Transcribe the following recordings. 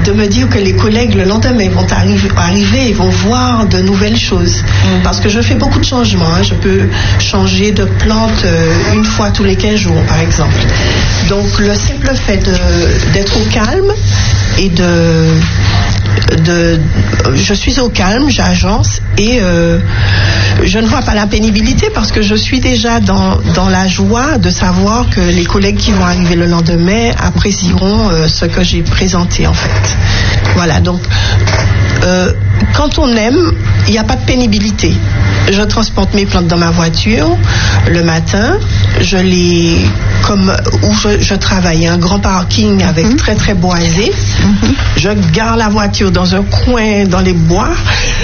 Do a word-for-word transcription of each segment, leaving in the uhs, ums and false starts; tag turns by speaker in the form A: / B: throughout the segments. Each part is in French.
A: de me dire que les collègues le lendemain vont arriver, arriver et vont voir de nouvelles choses. Mmh. Parce que je fais beaucoup de changements. Hein. Je peux changer de plante euh, une fois tous les quinze jours, par exemple. Donc le simple fait de, d'être au calme et de, de... Je suis au calme, j'agence et euh, je ne vois pas la pénibilité parce que je suis déjà dans, dans la joie de savoir que les collègues qui vont arriver le lendemain apprécieront euh, ce que j'ai présenté en fait. Voilà, donc euh, quand on aime, il n'y a pas de pénibilité. Je transporte mes plantes dans ma voiture le matin, je les... comme où je, je travaille, un grand parking avec mmh. très très boisé. Mmh. Je gare la voiture dans un coin dans les bois,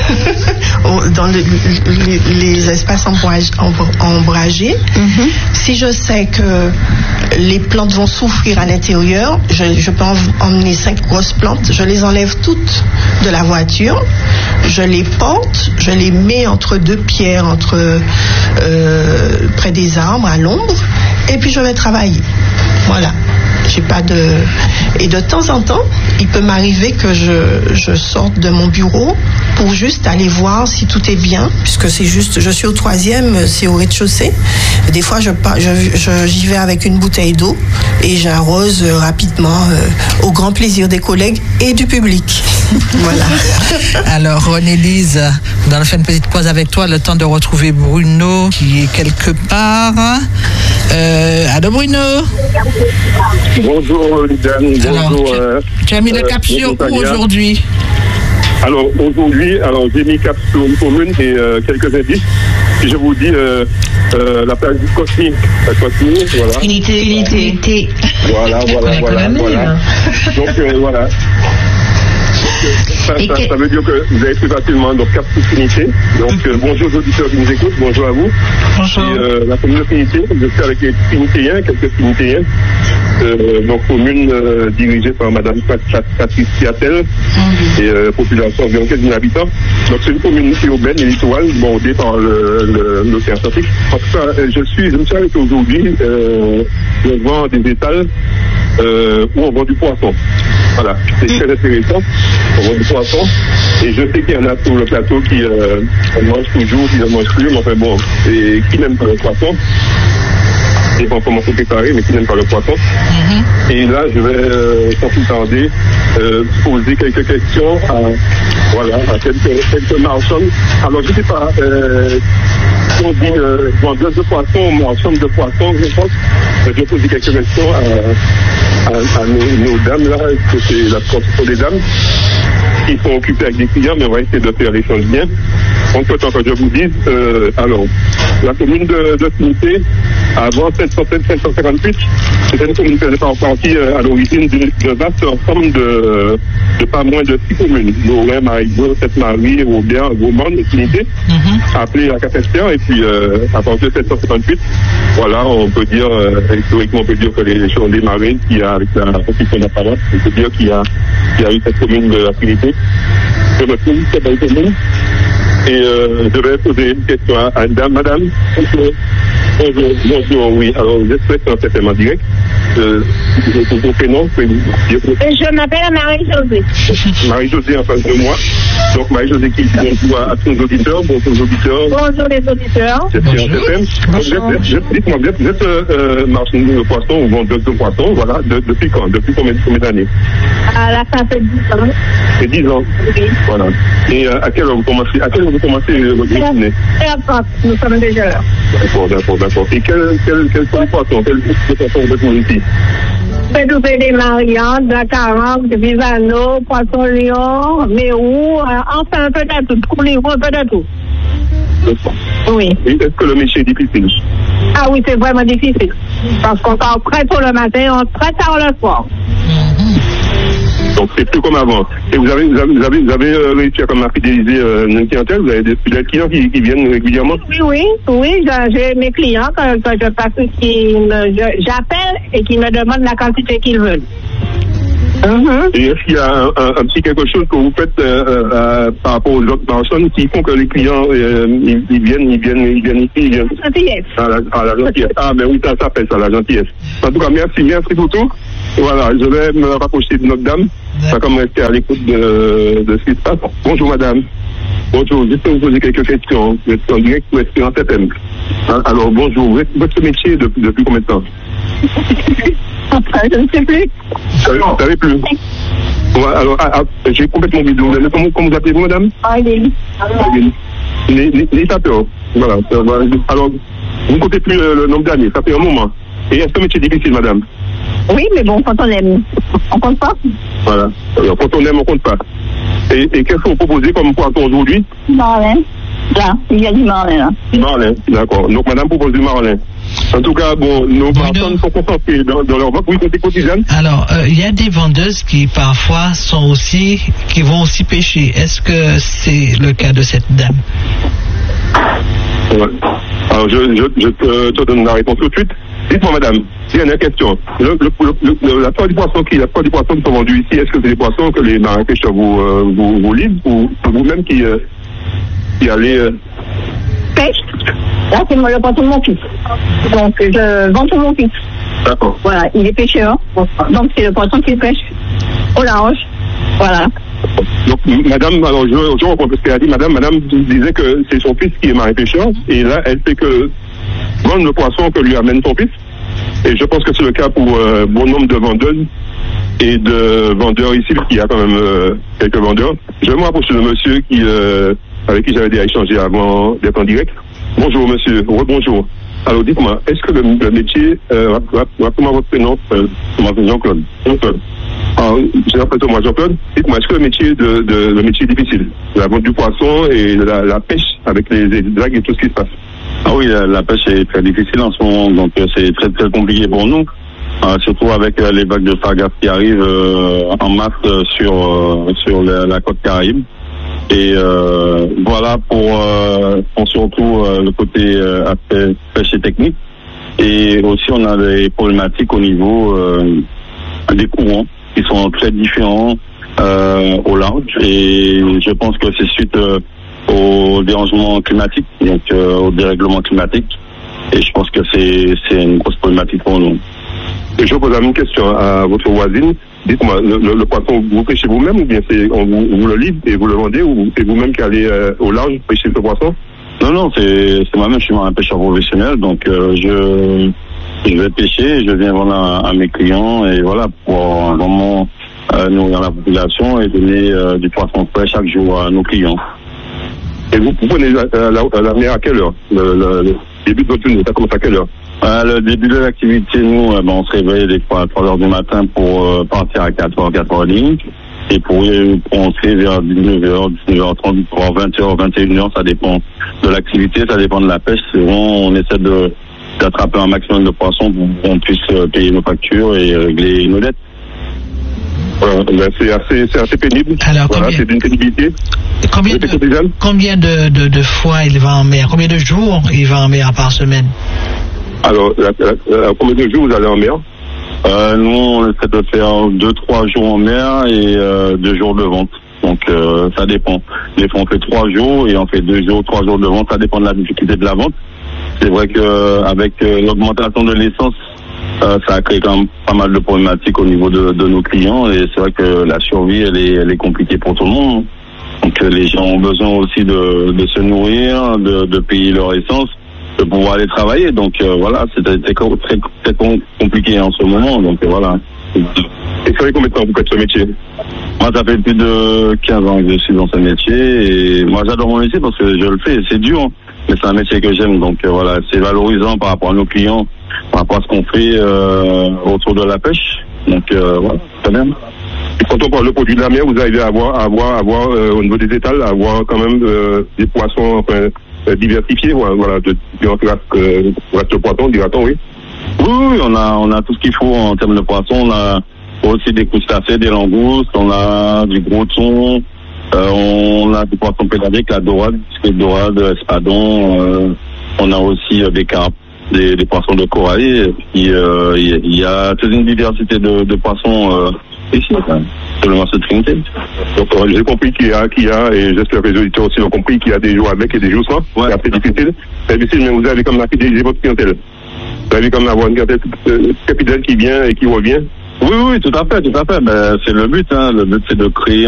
A: dans le, les, les espaces ombragés. Mmh. Si je sais que les plantes vont souffrir à l'intérieur, je, je peux emmener cinq grosses plantes, je les enlève toutes de la voiture, je les porte, je les mets entre deux pierres, entre euh, près des arbres, à l'ombre, et puis je vais travailler. Voilà. J'ai pas de... Et de temps en temps, il peut m'arriver que je, je sorte de mon bureau pour juste aller voir si tout est bien, puisque c'est juste, je suis au troisième, c'est au rez-de-chaussée. Des fois, je, je, je, j'y vais avec une bouteille d'eau et j'arrose rapidement euh, au grand plaisir des collègues et du public. Voilà.
B: Alors, René-Lise, dans le fait une petite pause avec toi, le temps de retrouver Bruno qui est quelque part. Euh, allô Bruno.
C: Bonjour Lidane, bonjour.
B: Tu,
C: euh,
B: tu as mis le cap sur où aujourd'hui?
C: Alors aujourd'hui, alors j'ai mis cap sur une commune et euh, quelques indices. Et je vous dis euh, euh, la place du Cosmique, la Cosmique, voilà.
D: Unité, unité.
C: Voilà, voilà, voilà, voilà. Donc euh, voilà. Ça, ça, que... ça veut dire que vous avez plus facilement donc Cap Unité. Donc euh, bonjour aux auditeurs qui nous écoutent, bonjour à vous.
D: Bonjour.
C: Et, euh, la commune de Unité, je suis avec les Unitéens, quelques Unitéens. Euh, donc commune euh, dirigée par Madame Patricia Tell mm-hmm. et euh, population environ quinze mille habitants. Donc c'est une commune urbaine et littorale bordée par le, le, l'océan Atlantique. En tout cas, je suis, je me suis arrêté aujourd'hui euh, devant des étals euh, où on vend du poisson. Voilà, c'est très intéressant. On vend du poisson. Et je sais qu'il y en a sur le plateau qui euh, mangent toujours, qui ne mangent plus, mais enfin bon, et qui n'aiment pas le poisson. Ils vont commencer à préparer, mais qui n'aiment pas le poisson. Mm-hmm. Et là, je vais, euh, sans plus tarder, euh, poser quelques questions à, voilà, à quelques, quelques marchands. Alors, je ne sais pas, euh, si on dit euh, vendeuse de poissons ou marchand de poissons, je pense, je vais poser quelques questions à, à, à nos, nos dames, là, que c'est la profession des dames, qui sont occupées avec des clients, mais on va essayer de faire les choses bien. En tout temps que je vous dise, euh, alors, la commune de, de Unité, avant sept cent cinquante-huit, c'était une commune qui faisait partie euh, à l'origine de, de vaste ensemble de, de pas moins de six communes. Lorrain, Marigot, Sainte-Marie, Robert, Gaumont, Unité, mm-hmm. appelée la Capesterre, et puis euh, à partir de sept cent cinquante-huit, voilà, on peut dire, euh, historiquement, on peut dire que les choses ont démarré, qu'il y a, avec la construction de la paroisse, on peut dire qu'il y a, qu'il y a eu cette commune de la Trinité. Je me trouve, c'est pas une commune. Et euh, je vais poser une question à, à une dame, madame. Bonjour. Bonjour, bonjour, oui. Alors, j'espère que c'est certainement direct. Euh, votre prénom, pouvez-vous dire?
E: Je m'appelle Marie-Josée.
C: Marie-Josée en face de moi. Donc, Marie-Josée qui dit bonjour à, à tous nos auditeurs. Bonjour aux auditeurs.
E: Bonjour les auditeurs.
C: C'est bien, c'est Dites-moi, vous êtes, vous êtes euh, marchand de poissons ou vendeuse de poissons, voilà. De, depuis quand? Depuis combien, combien d'années?
E: À la fin, ça fait dix ans.
C: C'est dix ans? Oui. Voilà. Et euh, à quelle heure vous commencez, à quelle heure vous commencez votre journée?
E: C'est à trente, nous sommes déjà là.
C: D'accord, d'accord, d'accord. Et quel, quel, quel sont les poissons? Quel type de poissons vous êtes ici?
E: Pédoupé des Mariannes, de la Caranque, de Visano, Poisson Lion, Mérou, euh, enfin un peu de tout, Couliron, un peu de tout. Oui.
C: Et est-ce que le métier est difficile?
E: Ah oui, c'est vraiment difficile. Parce qu'on part très tôt le matin, on très tard le soir.
C: Donc c'est plus comme avant. Et vous avez, vous avez, vous avez, vous avez euh, réussi à comme à fidéliser euh, une clientèle? Vous avez des, des clients qui, qui viennent régulièrement?
E: Oui, oui, oui. J'ai mes clients que, que je passe, qui me, je, j'appelle et qui me demandent la quantité qu'ils veulent. Mm-hmm.
C: Et est-ce qu'il y a un, un, un petit quelque chose que vous faites euh, euh, par rapport aux autres personnes qui font que les clients euh, ils, ils viennent, ils viennent, ils viennent ici, ils viennent.
E: Gentillesse.
C: À la, à la gentillesse. Ah, mais oui, ça s'appelle ça, la gentillesse. En tout cas, merci, merci pour tout. Voilà, je vais me rapprocher de notre dame, pas comme rester à l'écoute de, de ce qui se passe. Bonjour madame. Bonjour, juste pour vous poser quelques questions. Vous êtes en direct ou est-ce en F M? Alors bonjour, votre métier depuis, depuis combien de temps?
E: Je ne sais plus.
C: Vous ne savez plus? Ouais, alors, ah, ah, j'ai complètement oublié de vous donner. Comment, comment vous appelez-vous madame?
E: Aileen.
C: N'ayez pas peur. Voilà. Alors, vous ne comptez plus le, le nombre d'années, ça fait un moment. Et est-ce que métier difficile madame?
E: Oui, mais bon, quand on aime, on compte pas.
C: Voilà. Alors, quand on aime, on compte pas. Et, et qu'est-ce que vous proposez comme poisson aujourd'hui?
E: Marlin. Là, il y a du marlin là.
C: Marlin, d'accord. Donc madame propose du marlin. En tout cas, bon, nos personnes sont concentrées dans, dans leur vente. Oui, côté quotidienne.
B: Alors, il euh, y a des vendeuses qui parfois sont aussi, qui vont aussi pêcher. Est-ce que c'est le cas de cette dame?
C: Ouais. Alors, je, je, je te, te donne la réponse tout de suite. Dites-moi, madame, dernière question. Le, le, le, le, la plupart du poisson qui, la plupart du poisson qui sont vendus ici, est-ce que c'est des poissons que les marins pêcheurs vous, euh, vous, vous livrent ou vous-même qui, euh, qui allez euh...
E: Pêche. Là, c'est moi le poisson de mon fils. Donc, je vends pour mon fils.
C: D'accord.
E: Voilà, il est pêcheur. Donc, c'est le poisson qu'il pêche au large. Voilà.
C: Donc, madame, alors, je, je reprends ce qu'elle a dit. Madame, madame disait que c'est son fils qui est marin pêcheur. Et là, elle fait que vendre le poisson que lui amène son fils. Et je pense que c'est le cas pour euh, bon nombre de vendeuses et de vendeurs ici, parce qu'il y a quand même euh, quelques vendeurs. Je vais me rapprocher de monsieur qui, euh, avec qui j'avais déjà échangé avant d'être en direct. Bonjour monsieur, rebonjour. Alors dites-moi, est-ce que le, le métier, euh, rappelez-moi votre prénom, euh, Jean-Claude. Jean-Claude. Alors, je rappelle moi Jean-Claude, dites-moi, est-ce que le métier de, de le métier est difficile? La vente du poisson et la, la pêche avec les, les dragues et tout ce qui se passe.
D: Ah oui, la, la pêche est très difficile en ce moment, donc euh, c'est très très compliqué pour nous. Euh, surtout avec euh, les vagues de sargasses qui arrivent euh, en masse euh, sur euh, sur la, la côte Caraïbe. Et euh, voilà pour, euh, pour surtout euh, le côté euh, aspect pêche et technique. Et aussi on a des problématiques au niveau euh, des courants qui sont très différents euh, au large. Et je pense que c'est suite euh, au dérangement climatique, donc euh, au dérèglement climatique. Et je pense que c'est c'est une grosse problématique pour nous.
C: Et je pose une question à votre voisine. Dites-moi, le, le, le poisson, vous pêchez vous-même ou bien c'est on vous, vous le livre et vous le vendez ou c'est vous-même qui allez euh, au large pêcher ce poisson?
D: Non, non, c'est c'est moi-même, je suis un pêcheur professionnel, donc euh, je je vais pêcher, je viens vendre à, à mes clients et voilà, pour vraiment euh, nourrir la population et donner euh, du poisson frais chaque jour à nos clients.
C: Et vous, vous prenez la, la, la, la mer à quelle heure? Le, le, le début de votre journée, ça commence à quelle heure?
D: Euh, le début de l'activité, nous, euh, ben, on se réveille des fois à trois heures du matin pour euh, partir à quatre heures, quatre heures trente. Et pour y rentrer vers dix-neuf heures, dix-neuf heures trente, vingt heures, vingt et une heures, ça dépend de l'activité, ça dépend de la pêche. C'est vraiment, on essaie de, d'attraper un maximum de poissons pour qu'on puisse euh, payer nos factures et régler nos dettes.
C: Euh, ben c'est assez, c'est assez pénible.
B: Alors,
C: voilà,
B: combien,
C: c'est d'une pénibilité.
B: Combien, de, combien de, de, de fois il va en mer? Combien de jours il va en mer par semaine?
C: Alors, la, la, la, combien de jours vous allez en mer?
D: euh, Nous, on essaie de faire deux, trois jours en mer et euh, deux jours de vente. Donc, euh, ça dépend. Des fois, on fait trois jours et on fait deux jours, trois jours de vente. Ça dépend de la difficulté de la vente. C'est vrai qu'avec euh, l'augmentation de l'essence, euh, ça a créé quand même pas mal de problématiques au niveau de, de nos clients. Et c'est vrai que la survie, elle est, elle est compliquée pour tout le monde. Donc, euh, les gens ont besoin aussi de, de se nourrir, de, de payer leur essence, de pouvoir aller travailler. Donc euh, voilà, c'était très, très, très compliqué en ce moment. Donc euh, voilà.
C: Et ça fait combien de temps que vous faites ce métier?
D: Moi, ça fait plus de quinze ans que je suis dans ce métier. Et moi, j'adore mon métier parce que je le fais. C'est dur, mais c'est un métier que j'aime. Donc euh, voilà, c'est valorisant par rapport à nos clients, par rapport à ce qu'on fait euh, autour de la pêche. Donc euh, voilà, très bien.
C: Et quand on parle de produits de la mer, vous arrivez à avoir, à avoir, à avoir euh, au niveau des étals, à avoir quand même euh, des poissons, enfin, diversifiés, voilà, de différentes races euh, de poissons, dira-t-on, oui.
D: Oui, oui, on a, on a tout ce qu'il faut en termes de poissons. On a aussi des crustacés, des langoustes, on a du gros thon, euh, on a des poissons pélagiques, la dorade, la dorade, espadon, euh, on a aussi euh, des carpes, des, des poissons de corail. Il euh, y, y a toute une diversité de, de poissons euh, ici, hein, sur le marché de Trinité.
C: Donc euh, j'ai compris qu'il y a, qu'il y a, et j'espère que les auditeurs aussi ont compris qu'il y a des jours avec et des jours sans. Ouais. C'est assez difficile. C'est difficile, mais vous avez comme la fidéliser votre clientèle. Vous avez comme avoir une clientèle capitale qui vient et qui revient.
D: Oui, oui, tout à fait, tout à fait. Mais c'est le but, hein. Le but, c'est de créer